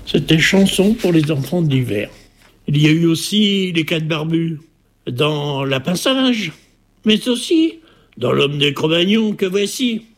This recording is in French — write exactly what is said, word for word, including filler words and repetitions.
C'était chanson pour les enfants de l'hiver. Il y a eu aussi les quatre barbus dans La Pince à linge, mais aussi dans L'homme des Cro-Magnons que voici.